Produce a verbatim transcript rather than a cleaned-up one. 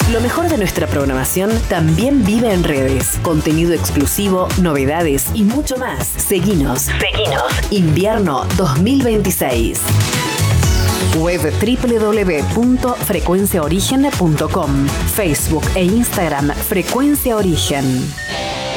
Lo mejor de nuestra programación también vive en redes. Contenido exclusivo, novedades y mucho más. Seguinos. Seguinos. Invierno dos mil veintiséis. Web doble u doble u doble u punto frecuencia origen punto com. Facebook e Instagram Frecuencia Origen.